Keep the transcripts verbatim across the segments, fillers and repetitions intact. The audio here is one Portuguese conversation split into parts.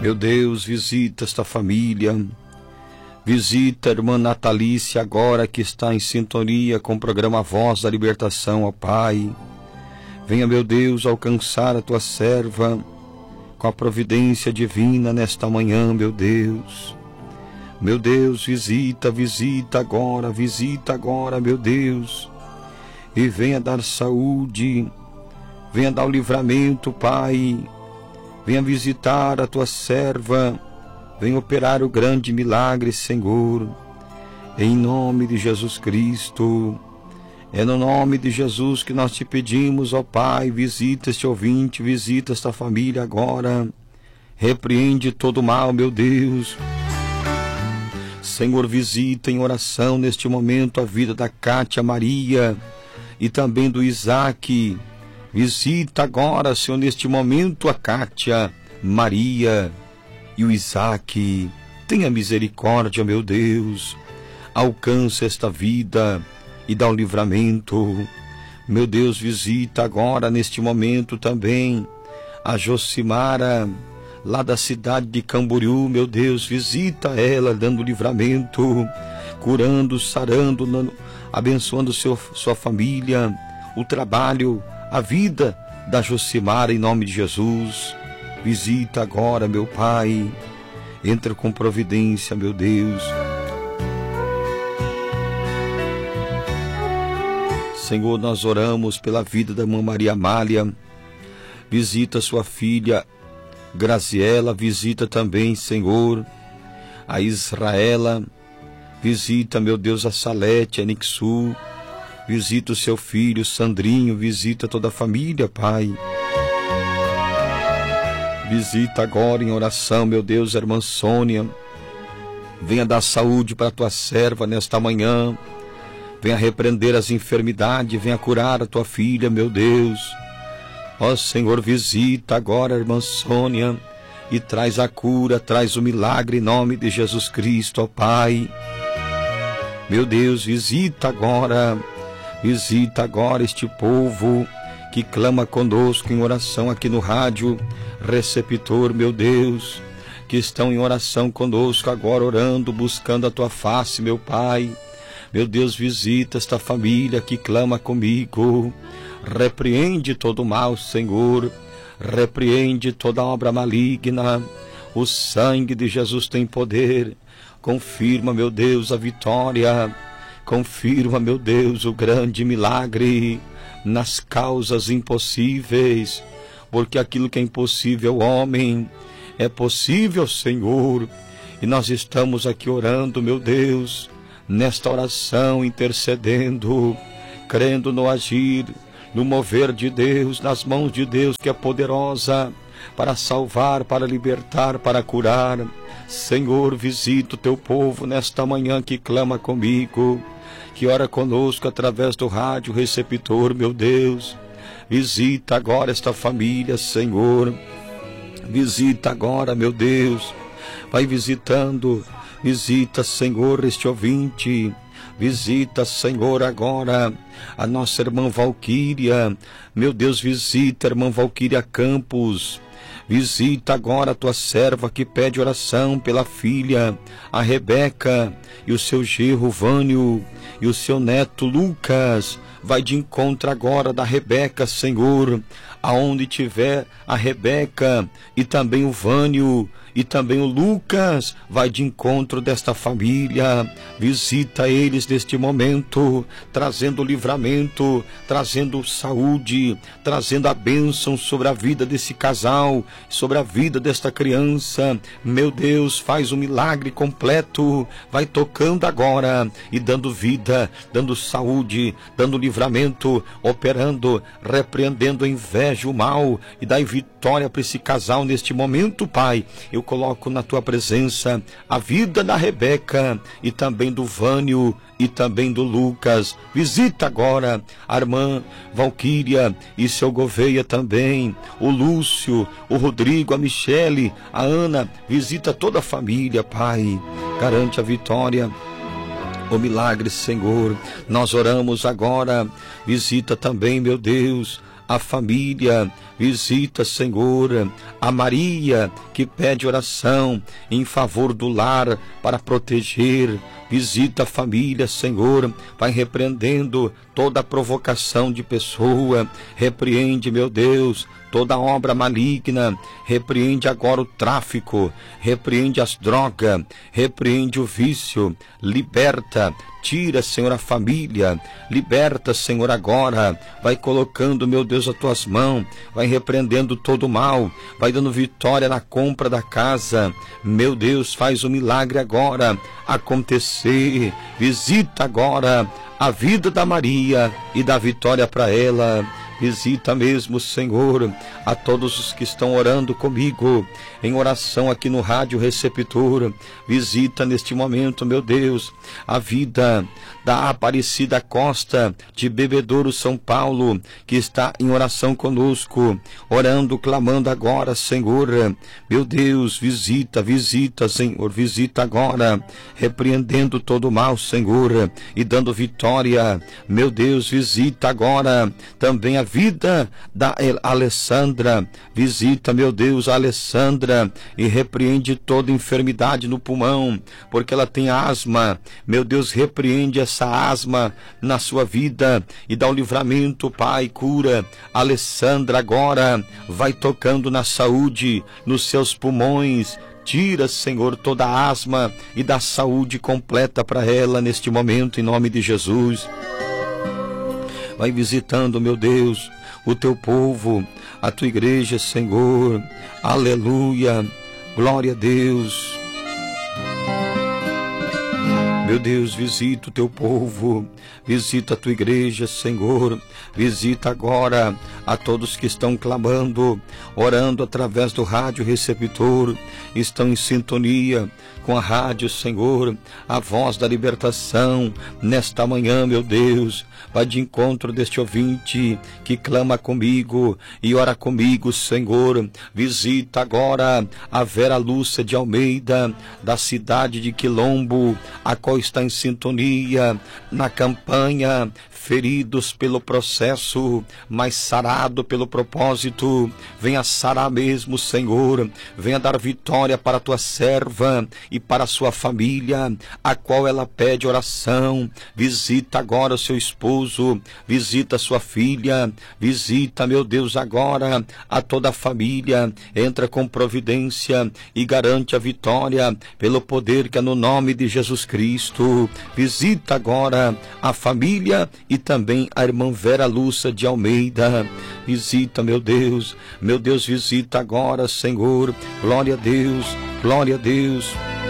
Meu Deus, visita esta família. Visita a irmã Natalícia agora que está em sintonia com o programa Voz da Libertação, ó Pai. Venha, meu Deus, alcançar a tua serva com a providência divina nesta manhã, meu Deus. Meu Deus, visita, visita agora, visita agora, meu Deus. E venha dar saúde, venha dar o livramento, Pai. Venha visitar a tua serva, venha operar o grande milagre, Senhor. Em nome de Jesus Cristo. É no nome de Jesus que nós te pedimos, ó Pai, visita este ouvinte, visita esta família agora. Repreende todo o mal, meu Deus. Senhor, visita em oração neste momento a vida da Cátia Maria e também do Isaac. Visita agora, Senhor, neste momento a Cátia Maria e o Isaac. Tenha misericórdia, meu Deus. Alcança esta vida e dá o livramento. Meu Deus, visita agora neste momento também a Josimara, lá da cidade de Camboriú. Meu Deus, visita ela, dando livramento, curando, sarando, abençoando seu, sua família, o trabalho, a vida da Josimara, em nome de Jesus. Visita agora, meu Pai. Entra com providência, meu Deus. Senhor, nós oramos pela vida da irmã Maria Amália. Visita sua filha Graziela, visita também, Senhor, a Israela. Visita, meu Deus, a Salete, a Nixu. Visita o seu filho Sandrinho, visita toda a família, Pai. Visita agora em oração, meu Deus, a irmã Sônia. Venha dar saúde para a tua serva nesta manhã. Venha repreender as enfermidades, venha curar a tua filha, meu Deus. Ó Senhor, visita agora a irmã Sônia e traz a cura, traz o milagre em nome de Jesus Cristo, ó Pai. Meu Deus, visita agora, visita agora este povo que clama conosco em oração aqui no rádio Receptor, meu Deus, que estão em oração conosco agora, orando, buscando a tua face, meu Pai. Meu Deus, visita esta família que clama comigo. Repreende todo o mal, Senhor. Repreende toda obra maligna. O sangue de Jesus tem poder. Confirma, meu Deus, a vitória. Confirma, meu Deus, o grande milagre nas causas impossíveis. Porque aquilo que é impossível ao homem é possível, Senhor. E nós estamos aqui orando, meu Deus, nesta oração, intercedendo, crendo no agir, no mover de Deus, nas mãos de Deus, que é poderosa para salvar, para libertar, para curar. Senhor, visita o teu povo nesta manhã que clama comigo, que ora conosco através do rádio Receptor, meu Deus. Visita agora esta família, Senhor. Visita agora, meu Deus. Vai visitando. Visita, Senhor, este ouvinte. Visita, Senhor, agora a nossa irmã Valquíria. Meu Deus, visita a irmã Valquíria Campos. Visita agora a tua serva que pede oração pela filha, a Rebeca, e o seu genro Vânio, e o seu neto Lucas. Vai de encontro agora da Rebeca, Senhor, aonde tiver a Rebeca e também o Vânio e também o Lucas, vai de encontro desta família. Visita eles neste momento, trazendo livramento, trazendo saúde, trazendo a bênção sobre a vida desse casal, sobre a vida desta criança. Meu Deus, faz um milagre completo, vai tocando agora e dando vida, dando saúde, dando livramento, operando, repreendendo a inveja, o mal, e dai vitória para esse casal neste momento, Pai. Eu coloco na tua presença a vida da Rebeca e também do Vânio e também do Lucas. Visita agora a irmã Valquíria e seu Gouveia também, o Lúcio, o Rodrigo, a Michele, a Ana. Visita toda a família, Pai. Garante a vitória, o milagre, Senhor. Nós oramos agora. Visita também, meu Deus, a família. Visita, Senhor, a Maria que pede oração em favor do lar para proteger. Visita a família, Senhor, vai repreendendo toda provocação de pessoa. Repreende, meu Deus, toda obra maligna. Repreende agora o tráfico, repreende as drogas, repreende o vício. Liberta, tira, Senhor, a família. Liberta, Senhor, agora. Vai colocando, meu Deus, as tuas mãos. Vai repreendendo todo o mal. Vai dando vitória na compra da casa. Meu Deus, faz o milagre agora acontecer. Visita agora a vida da Maria e dá vitória para ela. Visita mesmo, Senhor, a todos os que estão orando comigo, em oração aqui no Rádio Receptor. Visita neste momento, meu Deus, a vida da Aparecida Costa, de Bebedouro, São Paulo, que está em oração conosco, orando, clamando agora, Senhor. Meu Deus, visita, visita, Senhor, visita agora, repreendendo todo o mal, Senhor, e dando vitória. Meu Deus, visita agora também a vida da Alessandra. Visita, meu Deus, a Alessandra e repreende toda enfermidade no pulmão, porque ela tem asma. Meu Deus, repreende essa asma na sua vida e dá o livramento, Pai, cura. A Alessandra agora vai tocando na saúde, nos seus pulmões. Tira, Senhor, toda a asma e dá saúde completa para ela neste momento, em nome de Jesus. Vai visitando, meu Deus, o teu povo, a tua igreja, Senhor. Aleluia, glória a Deus. Meu Deus, visita o teu povo, visita a tua igreja, Senhor. Visita agora a todos que estão clamando, orando através do Rádio Receptor, estão em sintonia com a rádio, Senhor, a voz da libertação. Nesta manhã, meu Deus, vai de encontro deste ouvinte que clama comigo e ora comigo, Senhor. Visita agora a Vera Lúcia de Almeida, da cidade de Quilombo, a qual está em sintonia na campanha Feridos pelo Processo, mas sarado pelo propósito. Venha sarar mesmo, Senhor. Venha dar vitória para a tua serva e para a sua família, a qual ela pede oração. Visita agora o seu esposo, visita a sua filha, visita, meu Deus, agora a toda a família. Entra com providência e garante a vitória pelo poder que é no nome de Jesus Cristo. Visita agora a família e também a irmã Vera Lúcia de Almeida. Visita, meu Deus, meu Deus, visita agora, Senhor. Glória a Deus, glória a Deus.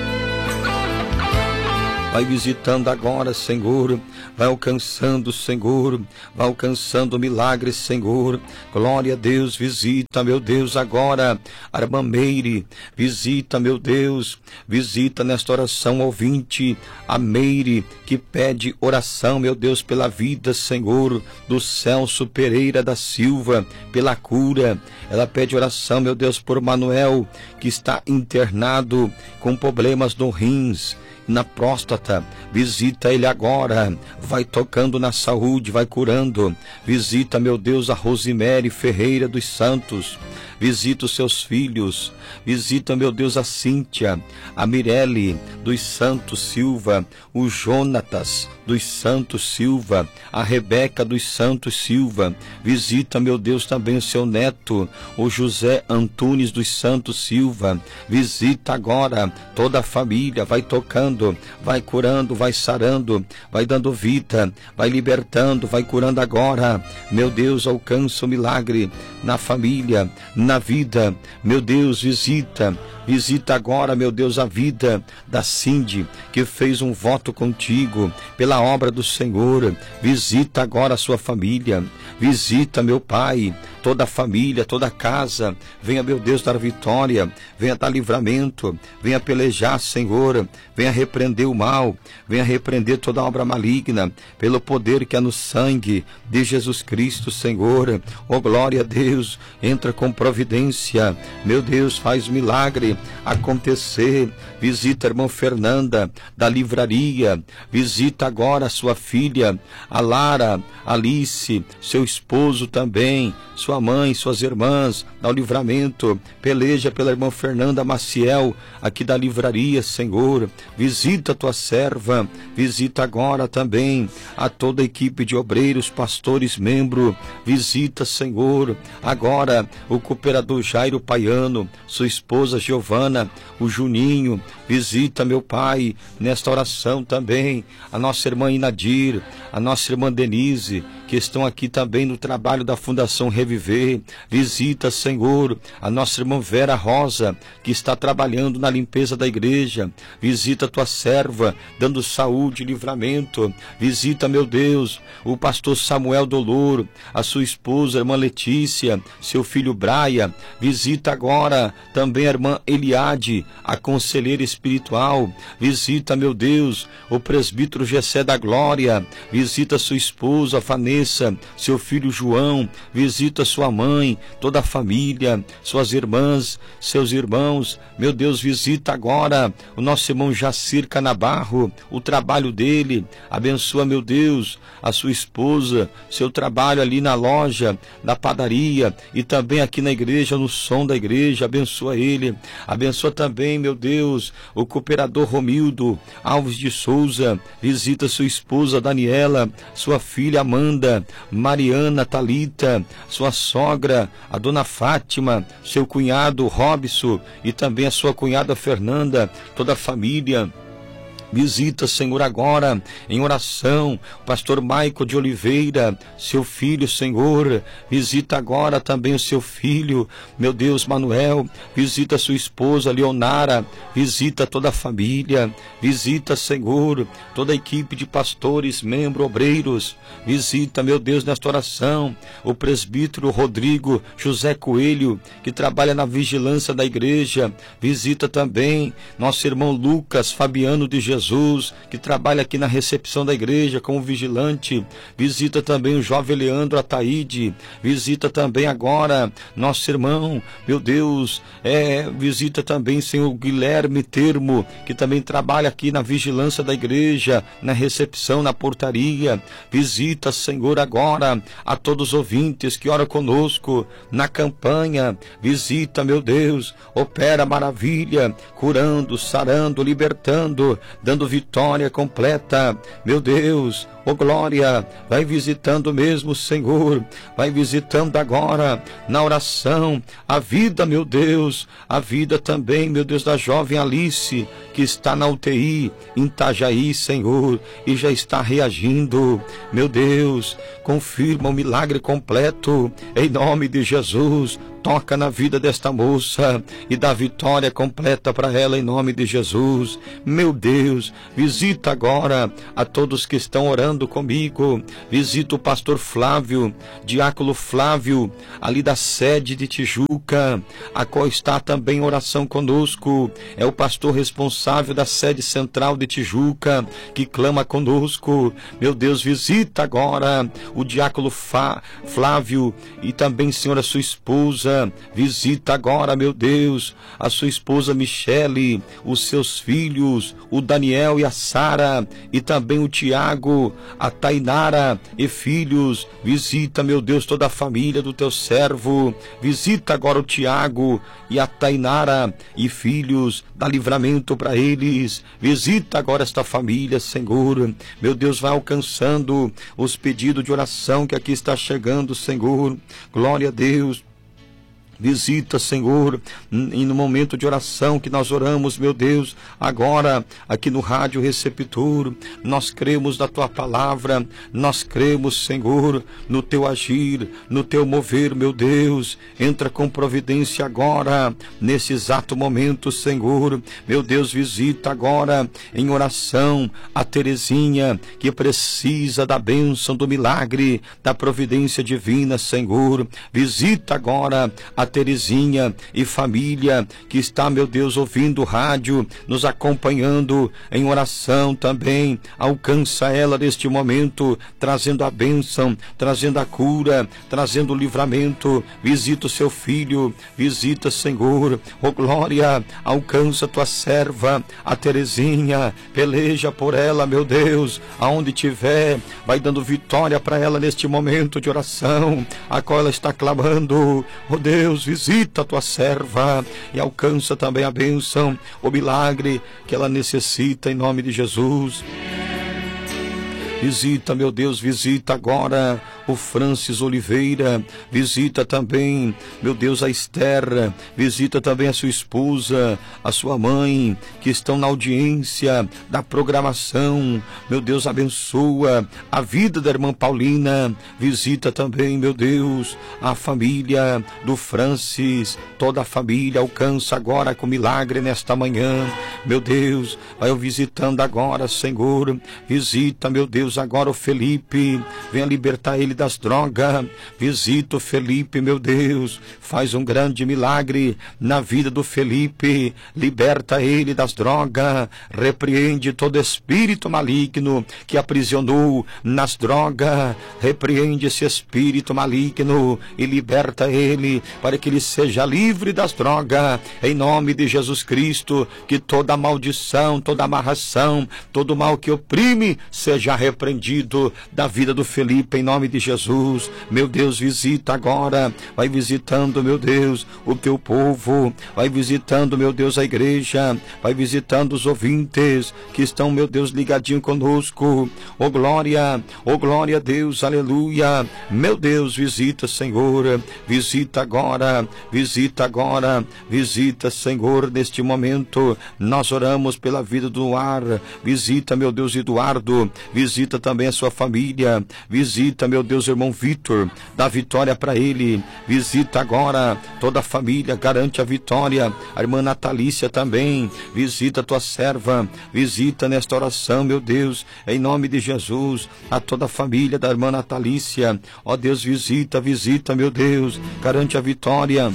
Vai visitando agora, Senhor. Vai alcançando, Senhor. Vai alcançando milagres, Senhor. Glória a Deus. Visita, meu Deus, agora a irmã Meire. Visita, meu Deus. Visita nesta oração ouvinte a Meire, que pede oração, meu Deus, pela vida, Senhor, do Celso Pereira da Silva, pela cura. Ela pede oração, meu Deus, por Manuel, que está internado com problemas no rins, na próstata. Visita ele agora, vai tocando na saúde, vai curando. Visita, meu Deus, a Rosimere Ferreira dos Santos. Visita os seus filhos. Visita, meu Deus, a Cíntia, a Mirelle dos Santos Silva, o Jonatas dos Santos Silva, a Rebeca dos Santos Silva. Visita, meu Deus, também o seu neto, o José Antunes dos Santos Silva. Visita agora toda a família, vai tocando, vai curando, vai sarando, vai dando vida, vai libertando, vai curando agora. Meu Deus, alcança o milagre na família, na vida. Meu Deus, visita, visita agora, meu Deus, a vida da Cindy, que fez um voto contigo pela obra do Senhor. Visita agora a sua família. Visita, meu Pai, toda a família, toda a casa. Venha, meu Deus, dar vitória. Venha dar livramento. Venha pelejar, Senhor. Venha repreender o mal. Venha repreender toda obra maligna, pelo poder que há no sangue de Jesus Cristo, Senhor. Oh, glória a Deus. Entra com providência. Meu Deus, faz milagre pode acontecer. Visita a irmã Fernanda da livraria, visita agora a sua filha, a Lara, Alice, seu esposo também, sua mãe, suas irmãs, dá o livramento. Peleja pela irmã Fernanda Maciel, aqui da livraria, Senhor. Visita a tua serva, visita agora também a toda a equipe de obreiros, pastores, membro. Visita, Senhor, agora o cooperador Jairo Paiano, sua esposa Giovana, o Juninho. Visita, meu Pai, nesta oração também a nossa irmã Inadir, a nossa irmã Denise, que estão aqui também no trabalho da Fundação Reviver. Visita, Senhor, a nossa irmã Vera Rosa, que está trabalhando na limpeza da igreja. Visita a tua serva, dando saúde e livramento. Visita, meu Deus, o pastor Samuel Dolor, a sua esposa, a irmã Letícia, seu filho Braia. Visita agora também a irmã Eliade, a conselheira espiritual. Visita, meu Deus, o presbítero Gessé da Glória. Visita sua esposa, Vanessa, seu filho João. Visita sua mãe, toda a família, suas irmãs, seus irmãos. Meu Deus, visita agora o nosso irmão Jacir Canabarro, o trabalho dele. Abençoa, meu Deus, a sua esposa, seu trabalho ali na loja, na padaria e também aqui na igreja, no som da igreja. Abençoa ele. Abençoa também, meu Deus, o cooperador Romildo Alves de Souza. Visita sua esposa Daniela, sua filha Amanda, Mariana Talita, sua sogra, a dona Fátima, seu cunhado Robson e também a sua cunhada Fernanda, toda a família. Visita, Senhor, agora em oração o pastor Maico de Oliveira, seu filho, Senhor. Visita agora também o seu filho, meu Deus, Manuel. Visita sua esposa Leonara. Visita toda a família. Visita, Senhor, toda a equipe de pastores, membros, obreiros. Visita, meu Deus, nesta oração o presbítero Rodrigo José Coelho, que trabalha na vigilância da igreja. Visita também nosso irmão Lucas Fabiano de Jesus, Jesus, que trabalha aqui na recepção da igreja como vigilante. Visita também o jovem Leandro Ataíde. Visita também agora nosso irmão, meu Deus, é, visita também, Senhor, Guilherme Termo, que também trabalha aqui na vigilância da igreja, na recepção, na portaria. Visita, Senhor, agora a todos os ouvintes que oram conosco na campanha. Visita, meu Deus, opera maravilha, curando, sarando, libertando, dando vitória completa. Meu Deus, oh glória, vai visitando mesmo, Senhor, vai visitando agora na oração a vida, meu Deus, a vida também, meu Deus, da jovem Alice, que está na U T I em Itajaí, Senhor, e já está reagindo. Meu Deus, confirma o milagre completo em nome de Jesus. Toca na vida desta moça e dá vitória completa para ela em nome de Jesus. Meu Deus, visita agora a todos que estão orando comigo. Visita o pastor Flávio, diácono Flávio, ali da sede de Tijuca, a qual está também em oração conosco. É o pastor responsável da sede central de Tijuca, que clama conosco. Meu Deus, visita agora o diácono Fá, Flávio e também, Senhor, a sua esposa. Visita agora, meu Deus, a sua esposa Michele, os seus filhos, o Daniel e a Sara, e também o Tiago, a Tainara e filhos. Visita, meu Deus, toda a família do teu servo. Visita agora o Tiago e a Tainara e filhos, dá livramento para eles. Visita agora esta família, Senhor. Meu Deus, vai alcançando os pedidos de oração que aqui está chegando, Senhor. Glória a Deus. Visita, Senhor, e no momento de oração que nós oramos, meu Deus, agora aqui no Rádio Receptor, nós cremos na Tua Palavra, nós cremos, Senhor, no Teu agir, no Teu mover, meu Deus. Entra com providência agora, nesse exato momento, Senhor. Meu Deus, visita agora em oração a Terezinha, que precisa da bênção, do milagre, da providência divina, Senhor. Visita agora a a Terezinha e família que está, meu Deus, ouvindo o rádio, nos acompanhando em oração também. Alcança ela neste momento, trazendo a bênção, trazendo a cura, trazendo o livramento. Visita o seu filho, visita, Senhor, oh glória, alcança tua serva, a Terezinha, peleja por ela, meu Deus, aonde tiver, vai dando vitória para ela neste momento de oração, a qual ela está clamando. Oh Deus, visita a tua serva e alcança também a bênção, o milagre que ela necessita, em nome de Jesus. Visita, meu Deus, visita agora o Francis Oliveira, visita também, meu Deus, a Esther, visita também a sua esposa, a sua mãe, que estão na audiência da programação. Meu Deus, abençoa a vida da irmã Paulina, visita também, meu Deus, a família do Francis, toda a família, alcança agora com milagre nesta manhã. Meu Deus, vai eu visitando agora, Senhor, visita, meu Deus, agora o Felipe, venha libertar ele das drogas. Visita o Felipe, meu Deus, faz um grande milagre na vida do Felipe, liberta ele das drogas, repreende todo espírito maligno que aprisionou nas drogas, repreende esse espírito maligno e liberta ele para que ele seja livre das drogas, em nome de Jesus Cristo. Que toda maldição, toda amarração, todo mal que oprime seja repreendido da vida do Felipe, em nome de Jesus. Meu Deus, visita agora, vai visitando, meu Deus, o teu povo, vai visitando, meu Deus, a igreja, vai visitando os ouvintes que estão, meu Deus, ligadinho conosco. Oh glória, oh glória a Deus, aleluia. Meu Deus, visita, Senhor, visita agora, visita agora, visita, Senhor, neste momento. Nós oramos pela vida do ar, visita, meu Deus, Eduardo, visita também a sua família, visita, meu Deus, o irmão Vitor, dá vitória para ele, visita agora toda a família, garante a vitória. A irmã Natalícia também, visita a tua serva, visita nesta oração, meu Deus, em nome de Jesus, a toda a família da irmã Natalícia. Ó Deus, visita, visita, meu Deus, garante a vitória.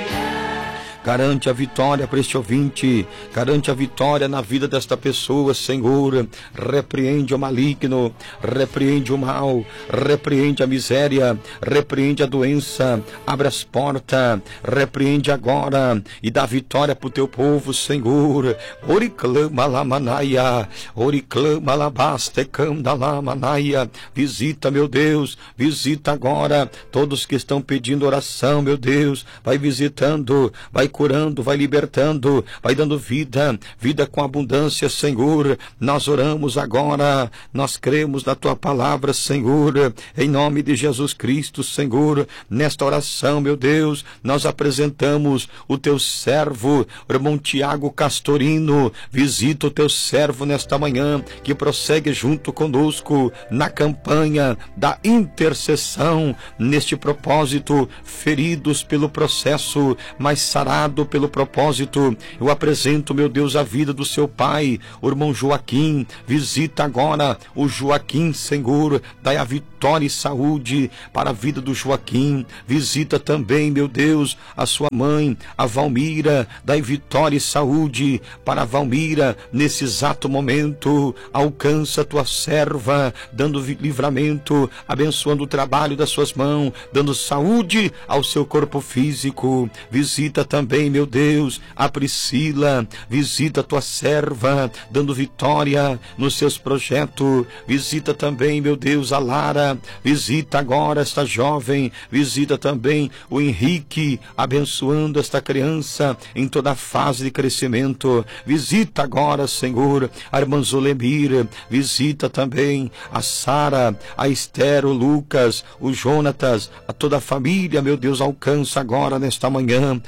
Garante a vitória para este ouvinte, garante a vitória na vida desta pessoa, Senhor. Repreende o maligno, repreende o mal, repreende a miséria, repreende a doença, abre as portas, repreende agora e dá vitória para o teu povo, Senhor. Oriclama lamanaia, oriclama labaste candalamanaia. Visita, meu Deus, visita agora todos que estão pedindo oração, meu Deus. Vai visitando, vai curando, vai libertando, vai dando vida, vida com abundância, Senhor. Nós oramos agora, nós cremos na tua palavra, Senhor, em nome de Jesus Cristo, Senhor. Nesta oração, meu Deus, nós apresentamos o teu servo, o irmão Tiago Castorino. Visita o teu servo nesta manhã, que prossegue junto conosco na campanha da intercessão, neste propósito, feridos pelo processo, mas sarados pelo propósito. Eu apresento, meu Deus, a vida do seu pai, o irmão Joaquim. Visita agora o Joaquim, Senhor, dai a vitória e saúde para a vida do Joaquim. Visita também, meu Deus, a sua mãe, a Valmira, dai vitória e saúde para a Valmira nesse exato momento. Alcança a tua serva, dando livramento, abençoando o trabalho das suas mãos, dando saúde ao seu corpo físico. Visita também, meu Deus, a Priscila, visita a tua serva, dando vitória nos seus projetos. Visita também, meu Deus, a Lara, visita agora esta jovem, visita também o Henrique, abençoando esta criança em toda a fase de crescimento. Visita agora, Senhor, a irmã Zolemir, visita também a Sara, a Esther, o Lucas, o Jonatas, a toda a família, meu Deus, alcança agora nesta manhã, dá a vitória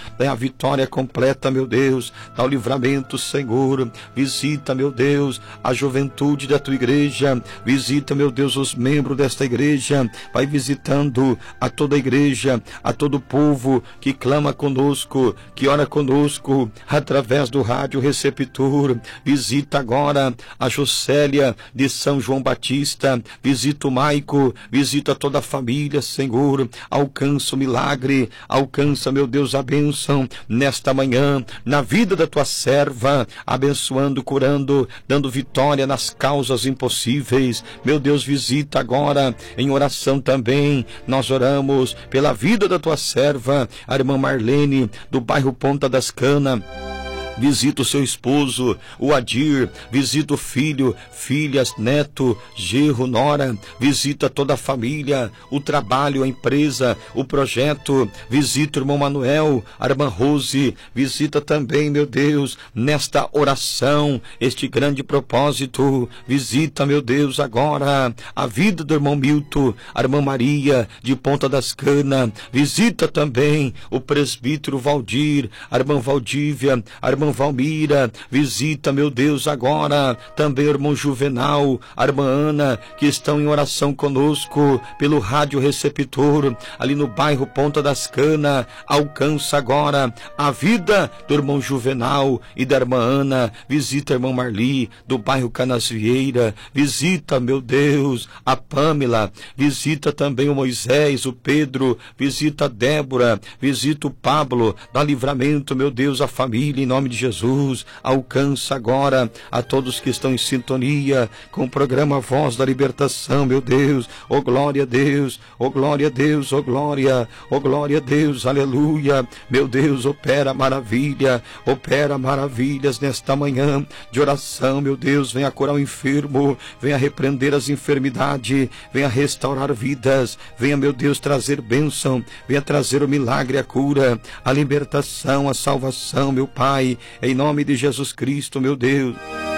vitória completa, meu Deus, dá o livramento, Senhor. Visita, meu Deus, a juventude da tua igreja, visita, meu Deus, os membros desta igreja, vai visitando a toda a igreja, a todo o povo que clama conosco, que ora conosco, através do rádio receptor. Visita agora a Jocélia de São João Batista, visita o Maico, visita toda a família, Senhor, alcança o milagre, alcança, meu Deus, a bênção nesta manhã, na vida da tua serva, abençoando, curando, dando vitória nas causas impossíveis. Meu Deus, visita agora em oração também, nós oramos pela vida da tua serva, a irmã Marlene, do bairro Ponta das Canas. Visita o seu esposo, o Adir, visita o filho, filhas, neto, genro, nora, visita toda a família, o trabalho, a empresa, o projeto, visita o irmão Manuel, a irmã Rose, visita também, meu Deus, nesta oração, este grande propósito, visita, meu Deus, agora a vida do irmão Milton, a irmã Maria, de Ponta das Canas, visita também o presbítero Valdir, a irmã Valdívia, a irmã Valmira, visita, meu Deus, agora também o irmão Juvenal, a irmã Ana, que estão em oração conosco pelo rádio receptor, ali no bairro Ponta das Canas. Alcança agora a vida do irmão Juvenal e da irmã Ana, visita a irmã Marli, do bairro Canasvieira, visita, meu Deus, a Pâmela, visita também o Moisés, o Pedro, visita a Débora, visita o Pablo, dá livramento, meu Deus, a família, em nome de Jesus. Alcança agora a todos que estão em sintonia com o programa Voz da Libertação, meu Deus. Oh glória a Deus, oh glória a Deus, oh glória, oh glória a Deus, aleluia. Meu Deus, opera maravilha, opera maravilhas nesta manhã de oração, meu Deus. Venha curar o enfermo, venha repreender as enfermidades, venha restaurar vidas, venha, meu Deus, trazer bênção, venha trazer o milagre, a cura, a libertação, a salvação, meu Pai, em nome de Jesus Cristo, meu Deus.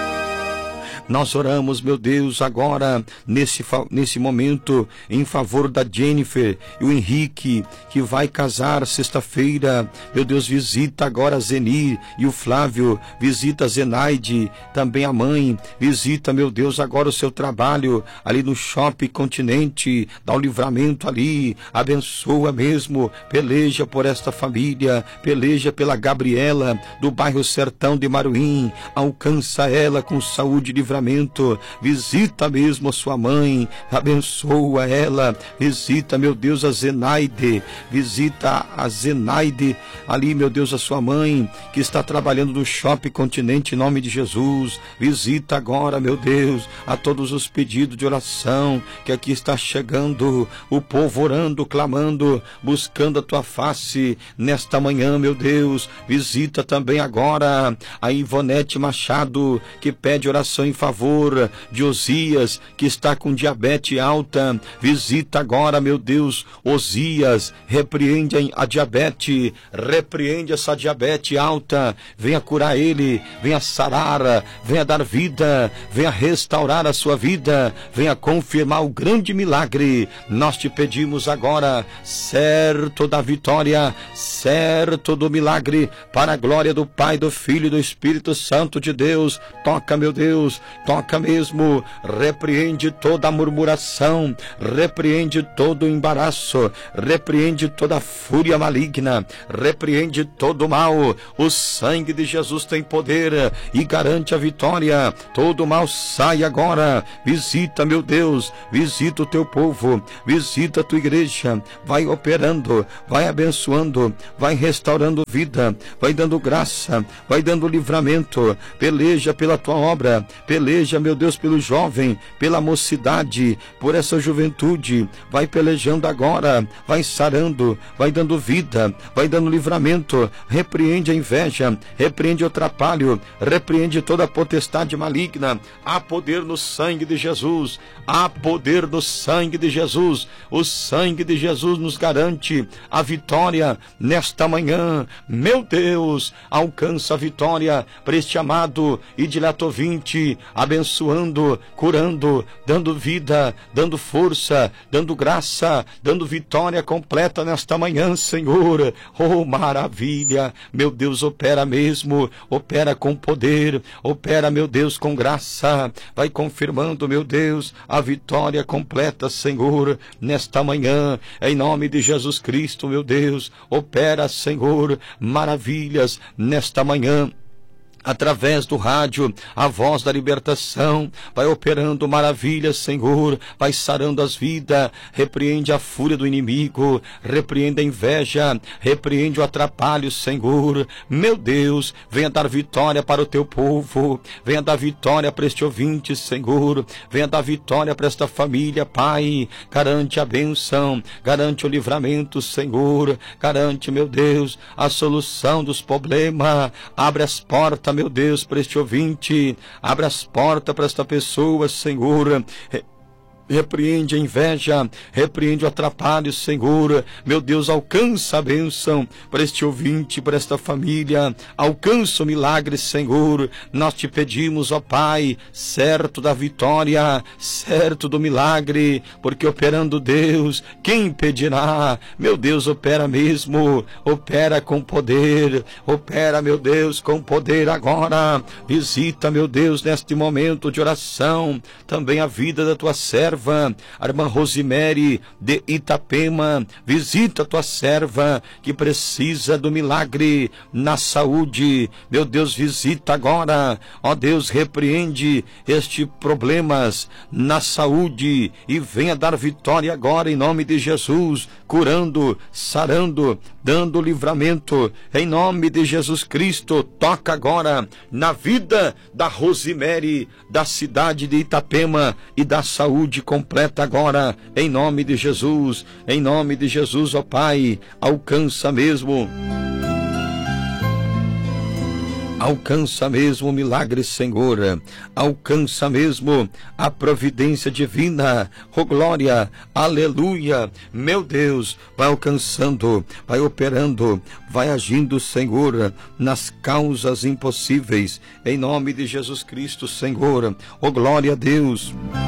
Nós oramos, meu Deus, agora, nesse, nesse momento, em favor da Jennifer e o Henrique, que vai casar sexta-feira. Meu Deus, visita agora a Zeni e o Flávio, visita a Zenaide, também a mãe, visita, meu Deus, agora o seu trabalho, ali no Shopping Continente, dá o livramento ali, abençoa mesmo, peleja por esta família, peleja pela Gabriela, do bairro Sertão de Maruim, alcança ela com saúde e livramento. Visita mesmo a sua mãe, abençoa ela, visita, meu Deus, a Zenaide, visita a Zenaide, ali, meu Deus, a sua mãe, que está trabalhando no Shopping Continente, em nome de Jesus. Visita agora, meu Deus, a todos os pedidos de oração que aqui está chegando, o povo orando, clamando, buscando a tua face nesta manhã, meu Deus. Visita também agora a Ivonete Machado, que pede oração em favor de Osias, que está com diabetes alta. Visita agora, meu Deus, Osias, repreende a diabetes, repreende essa diabetes alta, venha curar ele, venha sarar, venha dar vida, venha restaurar a sua vida, venha confirmar o grande milagre. Nós te pedimos agora, certo da vitória, certo do milagre, para a glória do Pai, do Filho e do Espírito Santo de Deus. Toca, meu Deus, toca mesmo, repreende toda a murmuração, repreende todo o embaraço, repreende toda a fúria maligna, repreende todo o mal. O sangue de Jesus tem poder e garante a vitória. Todo o mal sai agora. Visita, meu Deus, visita o teu povo, visita a tua igreja, vai operando, vai abençoando, vai restaurando vida, vai dando graça, vai dando livramento. Peleja pela tua obra, peleja, meu Deus, pelo jovem, pela mocidade, por essa juventude. Vai pelejando agora, vai sarando, vai dando vida, vai dando livramento. Repreende a inveja, repreende o atrapalho, repreende toda a potestade maligna. Há poder no sangue de Jesus, há poder no sangue de Jesus. O sangue de Jesus nos garante a vitória nesta manhã. Meu Deus, alcança a vitória para este amado e dileto ouvinte, abençoando, curando, dando vida, dando força, dando graça, dando vitória completa nesta manhã, Senhor. Oh, maravilha! Meu Deus, opera mesmo, opera com poder, opera, meu Deus, com graça. Vai confirmando, meu Deus, a vitória completa, Senhor, nesta manhã, em nome de Jesus Cristo, meu Deus. Opera, Senhor, maravilhas nesta manhã. Através do rádio, a voz da libertação, vai operando maravilhas, Senhor, vai sarando as vidas, repreende a fúria do inimigo, repreende a inveja, repreende o atrapalho, Senhor. Meu Deus, venha dar vitória para o teu povo, venha dar vitória para este ouvinte, Senhor, venha dar vitória para esta família, Pai. Garante a bênção, garante o livramento, Senhor, garante, meu Deus, a solução dos problemas, abre as portas, meu Deus, para este ouvinte, abre as portas para esta pessoa, Senhor. Repreende a inveja, repreende o atrapalho, Senhor. Meu Deus, alcança a bênção para este ouvinte, para esta família. Alcança o milagre, Senhor. Nós te pedimos, ó Pai, certo da vitória, certo do milagre, porque operando Deus, quem impedirá? Meu Deus, opera mesmo, opera com poder, opera, meu Deus, com poder agora. Visita, meu Deus, neste momento de oração, também a vida da tua serva, a irmã Rosimere de Itapema. Visita a tua serva que precisa do milagre na saúde. Meu Deus, visita agora, ó Deus, repreende estes problemas na saúde e venha dar vitória agora em nome de Jesus, curando, sarando, dando livramento em nome de Jesus Cristo. Toca agora na vida da Rosimere, da cidade de Itapema e da saúde completa agora, em nome de Jesus, em nome de Jesus, ó Pai. Alcança mesmo, alcança mesmo o milagre, Senhor, alcança mesmo a providência divina, oh glória, aleluia. Meu Deus, vai alcançando, vai operando, vai agindo, Senhor, nas causas impossíveis, em nome de Jesus Cristo, Senhor, oh glória a Deus.